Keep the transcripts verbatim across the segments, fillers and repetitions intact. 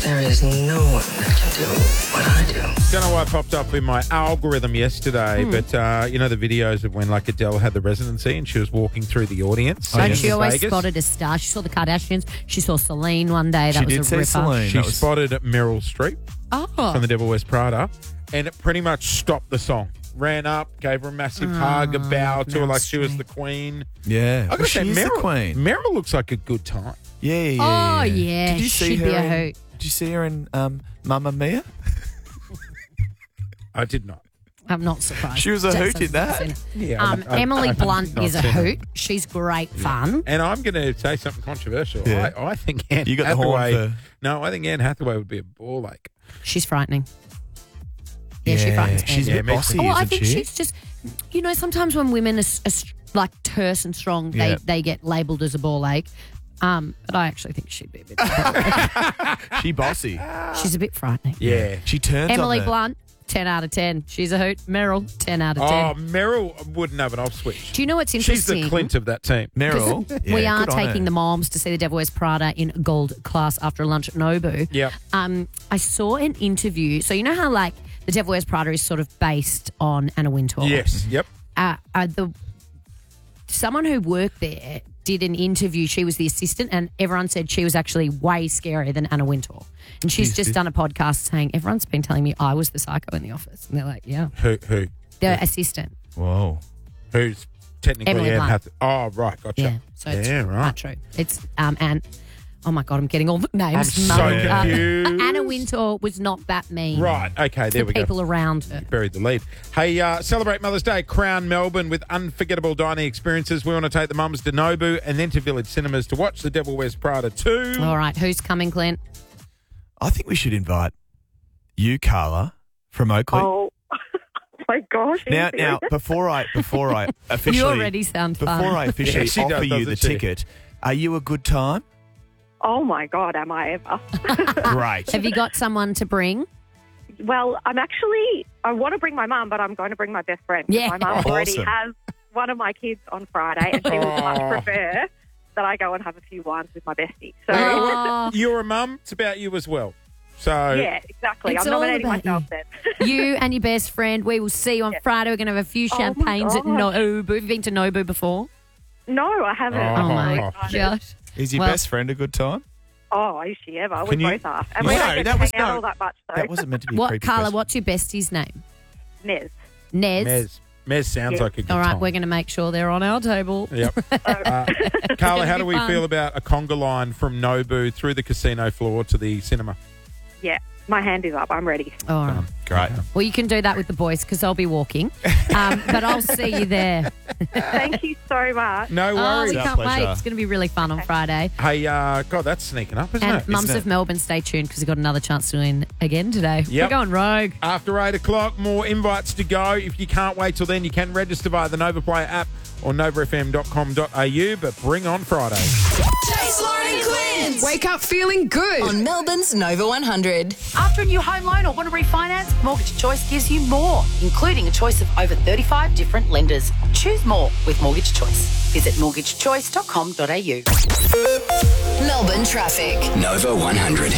There is no one that can do what I do. Don't know why it popped up in my algorithm yesterday, Hmm. but uh, you know the videos of when like Adele had the residency and she was walking through the audience. And in she always Vegas. spotted a star. She saw the Kardashians. She saw Celine one day. That She was did a see ripper. Celine. She That was- spotted Meryl Streep Oh. from The Devil Wears Prada, and it pretty much stopped the song. Ran up, gave her a massive hug, a bow to her Meryl like she was Streep. the queen. Yeah. I Well, gotta she say, is Meryl, the queen. Meryl looks like a good time. Yeah, yeah, yeah. Oh, yeah. Did you see She'd her be a in, hoot. Did you see her in um, Mamma Mia? I did not. I'm not surprised. She was a Jason hoot in that. hasn't seen it. Yeah, Um, I- I- Emily I've Blunt not is a seen her. hoot. She's great fun. And I'm going to say something controversial. Yeah. I, I think Anne You got the horn Hathaway. for- No, I think Anne Hathaway would be a ball ache. She's frightening. Yeah, she frightens me. She's a Yeah, bit me bossy, too. Oh, I isn't think she? she's just, you know, sometimes when women are, s- are s- like terse and strong, Yeah. they, they get labelled as a ball ache. Um, but I actually think she'd be a bit. She bossy. She's a bit frightening. Yeah. She turns Emily on the, Blunt, ten out of ten. She's a hoot. Meryl, ten out of Oh, ten. Meryl wouldn't have an off switch. Do you know what's She's interesting? the Clint of that team. Meryl. Yeah, we are good on her. taking the moms to see the Devil Wears Prada in gold class after lunch at Nobu. Yep. Um, I saw an interview. So you know how like the Devil Wears Prada is sort of based on Anna Wintour. Yes. Yep. Uh, uh, the someone who worked there did an interview. She was the assistant, and everyone said she was actually way scarier than Anna Wintour. And she's just done a podcast saying everyone's been telling me I was the psycho in the office, and they're like, yeah, Who? Who? the assistant. Whoa. Who's technically Emily Anne Blunt. Hathaway? Oh, right. Gotcha. Yeah, so it's yeah, quite right. true. It's um and oh my god, I'm getting all the names. I'm so muddled up. confused. Anna Wintour was not that mean. Right. Okay. to There the we go. people around her. Buried the lead. Hey, uh, celebrate Mother's Day, Crown Melbourne with unforgettable dining experiences. We want to take the mums to Nobu and then to Village Cinemas to watch The Devil Wears Prada two. All right, who's coming, Clint? I think we should invite you, Carla, from Oakley. Oh, my gosh. are you Now, now, serious? before I, before I officially, You already sound before fun. I officially Yeah, she offer does, you the doesn't she? ticket, are you a good time? Oh, my God, am I ever? Great. Have you got someone to bring? Well, I'm actually, I want to bring my mum, but I'm going to bring my best friend. Yeah. My mum already Awesome. has one of my kids on Friday, and she would much Oh. prefer that I go and have a few wines with my bestie. So, Oh, You're a mum. It's about you as well. So yeah, exactly. It's I'm all nominating about myself you. then. you and your best friend. We will see you on Friday. We're going to have a few Oh, my champagnes at gosh. Nobu. Have you been to Nobu before? No, I haven't. Oh, Oh, I'm my so excited. gosh. Is your Well- best friend a good time? Oh, is she ever? Can we you- both are. And No, we don't get that to was hang out no- all that much, though. That wasn't meant to be a What, creepy Carla, question. what's your bestie's name? Nez. Nez. Mez. Mez sounds Yeah. like a good All right, time. we're going to make sure they're on our table. Yep. Uh, Carla, gonna how be do we fun. feel about a conga line from Nobu through the casino floor to the cinema? Yeah, my hand is up. I'm ready. All right. Great. Well, you can do that with the boys because I'll be walking. Um, but I'll see you there. Thank you so much. No Oh, worries. we Our can't wait. pleasure. It's going to be really fun on Friday. Hey, uh, God, that's sneaking up, isn't And it? Mums Isn't of it? Melbourne, stay tuned because we've got another chance to win again today. Yep. We're going rogue. After eight o'clock, more invites to go. If you can't wait till then, you can register via the Nova Player app or nova f m dot com dot a u, but bring on Friday. Chase, Lauren and Quinn. Wake up feeling good. On Melbourne's Nova one hundred. After a new home loan or want to refinance, Mortgage Choice gives you more, including a choice of over thirty-five different lenders. Choose more with Mortgage Choice. Visit mortgage choice dot com dot a u. Melbourne traffic. Nova one hundred.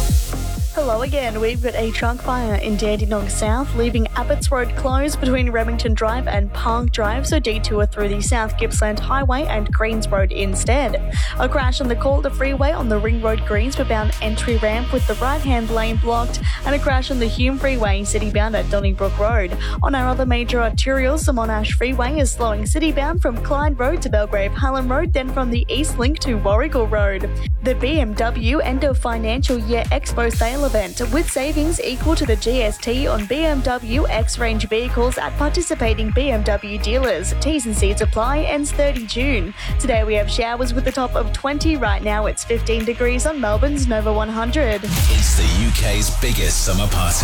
Hello again. We've got a truck fire in Dandenong South, leaving Abbots Road closed between Remington Drive and Park Drive, so detour through the South Gippsland Highway and Greens Road instead. A crash on the Calder Freeway on the Ring Road Greensboro bound entry ramp with the right-hand lane blocked, and a crash on the Hume Freeway city-bound at Donnybrook Road. On our other major arterials, the Monash Freeway is slowing city-bound from Clyde Road to Belgrave Hallam Road, then from the East Link to Warrigal Road. The B M W End of Financial Year Expo Sale event with savings equal to the G S T on B M W X-Range vehicles at participating B M W dealers. T's and C's apply, ends thirty June. Today we have showers with a top of twenty. Right now it's fifteen degrees on Melbourne's Nova one hundred. It's the U K's biggest summer party.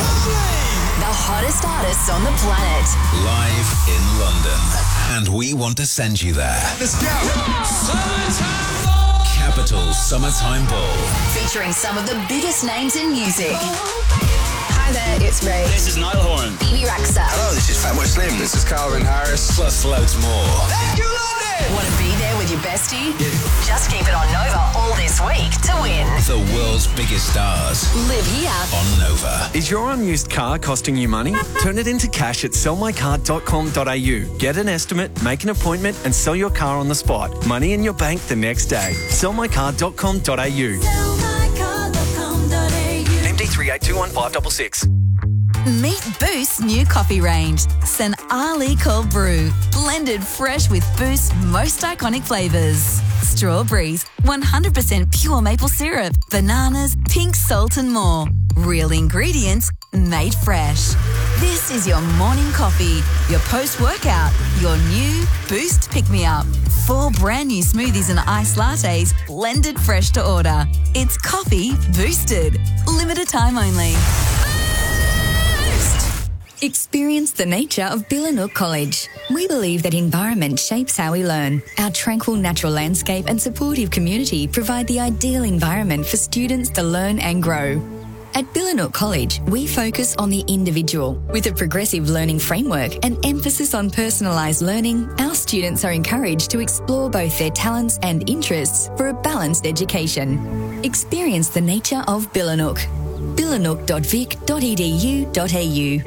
The hottest artists on the planet. Live in London. And we want to send you there. Let's go. Summertime Capital Summertime Ball. Featuring some of the biggest names in music. Hi there, it's Ray. This is Niall Horan. Bibi Rexha. Hello, this is Fatboy Slim. This is Calvin Harris. Plus loads more. Want to be there with with your bestie? Just keep it on Nova all this week to win. The world's biggest stars Live here. on Nova. Is your unused car costing you money? Turn it into cash at sell my car dot com dot a u. Get an estimate, make an appointment and sell your car on the spot. Money in your bank the next day. sell my car dot com dot a u. M D three eight two one five six six. Meet Boost's new coffee range. San Ali Cold Brew. Blended fresh with Boost's most iconic flavours. Strawberries, one hundred percent pure maple syrup, bananas, pink salt and more. Real ingredients, made fresh. This is your morning coffee, your post-workout, your new Boost pick-me-up. Four brand new smoothies and iced lattes, blended fresh to order. It's coffee boosted. Limited time only. Experience the nature of Billanook College. We believe that environment shapes how we learn. Our tranquil natural landscape and supportive community provide the ideal environment for students to learn and grow. At Billanook College, we focus on the individual. With a progressive learning framework and emphasis on personalised learning, our students are encouraged to explore both their talents and interests for a balanced education. Experience the nature of Billanook. billanook dot vic dot e d u dot a u.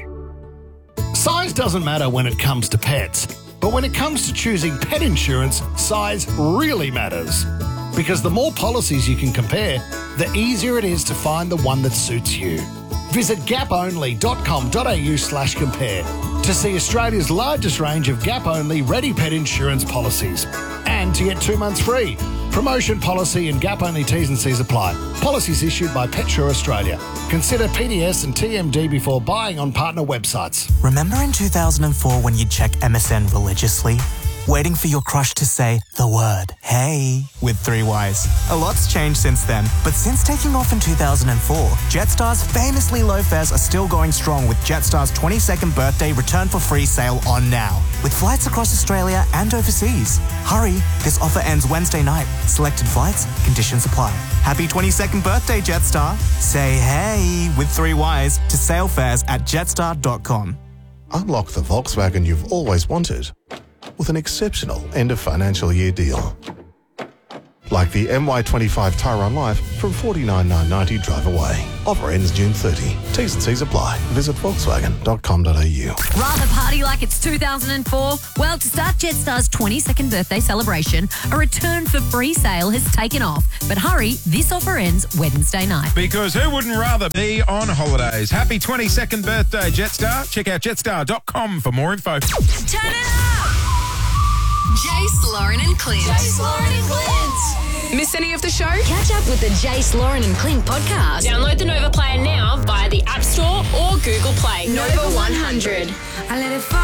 Size doesn't matter when it comes to pets, but when it comes to choosing pet insurance, size really matters. Because the more policies you can compare, the easier it is to find the one that suits you. Visit gap only dot com dot a u slash compare to see Australia's largest range of gap-only ready pet insurance policies and to get two months free. Promotion policy and gap-only T's and C's apply. Policies issued by PetSure Australia. Consider P D S and T M D before buying on partner websites. Remember in two thousand four when you'd check M S N religiously? Waiting for your crush to say the word hey with three Y's. A lot's changed since then, but since taking off in two thousand four, Jetstar's famously low fares are still going strong with Jetstar's twenty-second birthday return for free sale on now. With flights across Australia and overseas. Hurry, this offer ends Wednesday night. Selected flights, conditions apply. Happy twenty-second birthday, Jetstar. Say hey with three Y's to sale fares at jetstar dot com. Unlock the Volkswagen you've always wanted with an exceptional end of financial year deal. Like the M Y twenty-five Tyron Life from forty-nine thousand nine hundred ninety drive away. Offer ends June thirtieth. T's and C's apply. Visit volkswagen dot com dot a u. Rather party like it's two thousand four? Well, to start Jetstar's twenty-second birthday celebration, a return for free sale has taken off. But hurry, this offer ends Wednesday night. Because who wouldn't rather be on holidays? Happy twenty-second birthday, Jetstar. Check out jetstar dot com for more info. Turn it up! Jace, Lauren and Clint. Jace, Lauren and Clint. Miss any of the show? Catch up with the Jace, Lauren and Clint podcast. Download the Nova Player now via the App Store or Google Play. Nova one hundred. I let it fall.